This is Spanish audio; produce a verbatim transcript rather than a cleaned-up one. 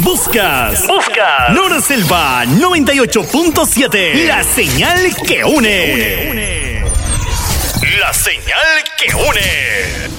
Buscas. Buscas. Lora Selva noventa y ocho punto siete. La señal que une. La señal que une.